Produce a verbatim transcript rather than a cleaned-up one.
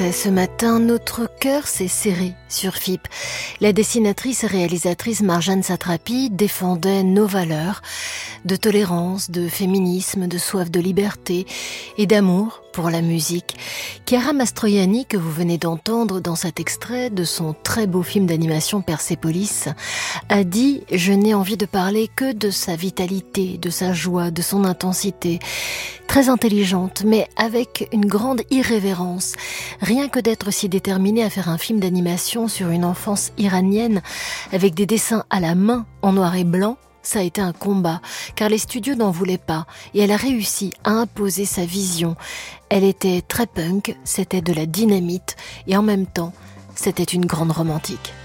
Ce matin, notre cœur s'est serré sur F I P. La dessinatrice et réalisatrice Marjane Satrapi défendait nos valeurs de tolérance, de féminisme, de soif de liberté et d'amour pour la musique. Chiara Mastroianni, que vous venez d'entendre dans cet extrait de son très beau film d'animation Persépolis, a dit « Je n'ai envie de parler que de sa vitalité, de sa joie, de son intensité. » Très intelligente, mais avec une grande irrévérence. Rien que d'être si déterminée à faire un film d'animation sur une enfance iranienne avec des dessins à la main en noir et blanc, ça a été un combat, car les studios n'en voulaient pas, et elle a réussi à imposer sa vision. Elle était très punk, c'était de la dynamite, et en même temps, c'était une grande romantique.